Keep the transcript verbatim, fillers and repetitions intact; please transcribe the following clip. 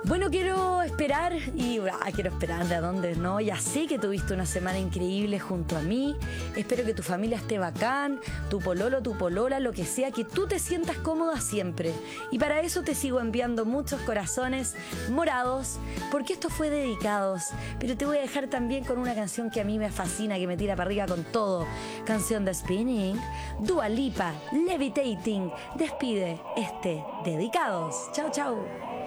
Bueno, quiero esperar y ah, quiero esperar de a dónde, ¿no? Ya sé que tuviste una semana increíble junto a mí. Espero que tu familia esté bacán, tu pololo, tu polola, lo que sea, que tú te sientas cómoda siempre. Y para eso te sigo enviando muchos corazones morados, porque esto fue dedicados. Pero te voy a dejar también con una canción que a mí me fascina, que me tira para arriba con todo. Canción de Spinning, Dua Lipa, Levitating. Despide este dedicados. Chau, chau.